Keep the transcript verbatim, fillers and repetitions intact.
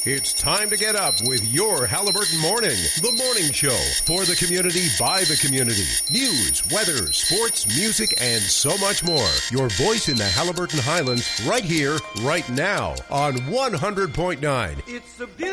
It's time to get up with your Halliburton Morning, the morning show for the community, by the community. News, weather, sports, music, and so much more. Your voice in the Halliburton Highlands right here, right now on one hundred point nine. It's a beautiful